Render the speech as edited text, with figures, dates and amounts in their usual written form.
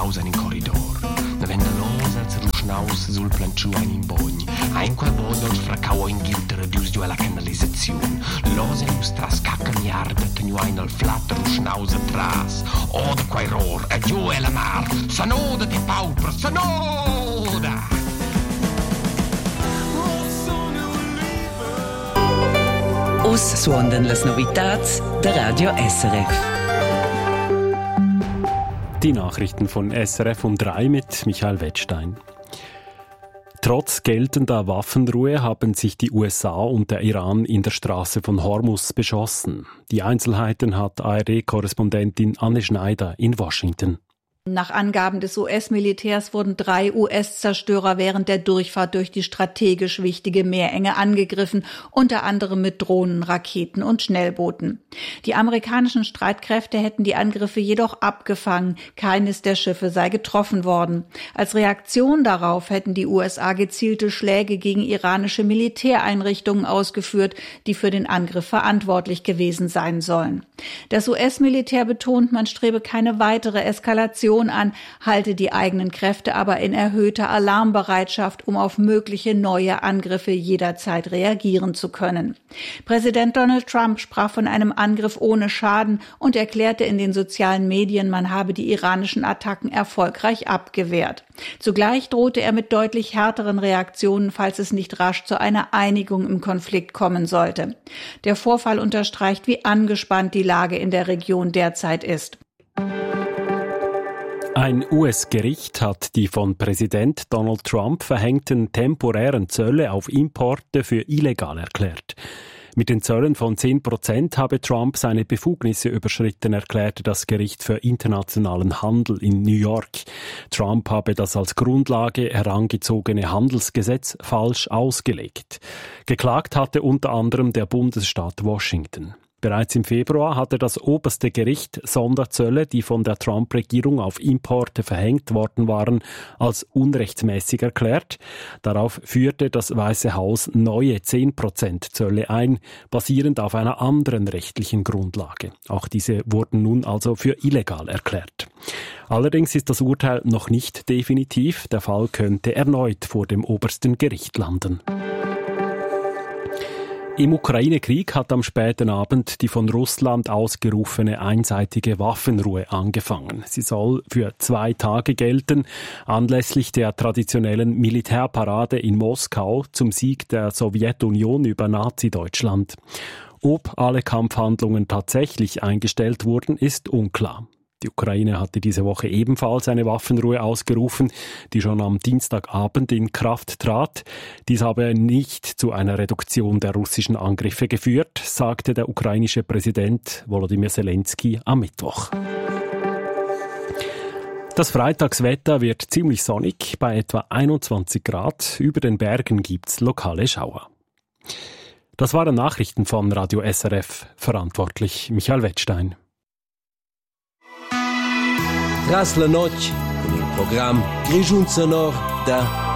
pausa in corridor. Wenn der Losa zu Schnaus sul Planchu in Bogni, ein quel Bono fracao in Gilter dus du alla canalizzazione. Losa illustra scacca miarda tenu ein al flatter Schnaus atras. O de quai rohr, e giù e la mar, sanoda di pauper, sanoda! Us suonden las novitats de Radio SRF. Die Nachrichten von SRF um 3 mit Michael Wettstein. Trotz geltender Waffenruhe haben sich die USA und der Iran in der Straße von Hormuz beschossen. Die Einzelheiten hat ARD-Korrespondentin Anne Schneider in Washington. Nach Angaben des US-Militärs wurden 3 US-Zerstörer während der Durchfahrt durch die strategisch wichtige Meerenge angegriffen, unter anderem mit Drohnen, Raketen und Schnellbooten. Die amerikanischen Streitkräfte hätten die Angriffe jedoch abgefangen. Keines der Schiffe sei getroffen worden. Als Reaktion darauf hätten die USA gezielte Schläge gegen iranische Militäreinrichtungen ausgeführt, die für den Angriff verantwortlich gewesen sein sollen. Das US-Militär betont, man strebe keine weitere Eskalation an, halte die eigenen Kräfte aber in erhöhter Alarmbereitschaft, um auf mögliche neue Angriffe jederzeit reagieren zu können. Präsident Donald Trump sprach von einem Angriff ohne Schaden und erklärte in den sozialen Medien, man habe die iranischen Attacken erfolgreich abgewehrt. Zugleich drohte er mit deutlich härteren Reaktionen, falls es nicht rasch zu einer Einigung im Konflikt kommen sollte. Der Vorfall unterstreicht, wie angespannt die Lage in der Region derzeit ist. Ein US-Gericht hat die von Präsident Donald Trump verhängten temporären Zölle auf Importe für illegal erklärt. Mit den Zöllen von 10% habe Trump seine Befugnisse überschritten, erklärte das Gericht für internationalen Handel in New York. Trump habe das als Grundlage herangezogene Handelsgesetz falsch ausgelegt. Geklagt hatte unter anderem der Bundesstaat Washington. Bereits im Februar hatte das oberste Gericht Sonderzölle, die von der Trump-Regierung auf Importe verhängt worden waren, als unrechtmäßig erklärt. Darauf führte das Weiße Haus neue 10% Zölle ein, basierend auf einer anderen rechtlichen Grundlage. Auch diese wurden nun also für illegal erklärt. Allerdings ist das Urteil noch nicht definitiv. Der Fall könnte erneut vor dem obersten Gericht landen. Im Ukraine-Krieg hat am späten Abend die von Russland ausgerufene einseitige Waffenruhe angefangen. Sie soll für 2 Tage gelten, anlässlich der traditionellen Militärparade in Moskau zum Sieg der Sowjetunion über Nazi-Deutschland. Ob alle Kampfhandlungen tatsächlich eingestellt wurden, ist unklar. Die Ukraine hatte diese Woche ebenfalls eine Waffenruhe ausgerufen, die schon am Dienstagabend in Kraft trat. Dies habe nicht zu einer Reduktion der russischen Angriffe geführt, sagte der ukrainische Präsident Volodymyr Zelensky am Mittwoch. Das Freitagswetter wird ziemlich sonnig, bei etwa 21 Grad. Über den Bergen gibt's lokale Schauer. Das waren Nachrichten von Radio SRF. Verantwortlich Michael Wettstein. Tras la noche, con il programma Grigiun Sonor da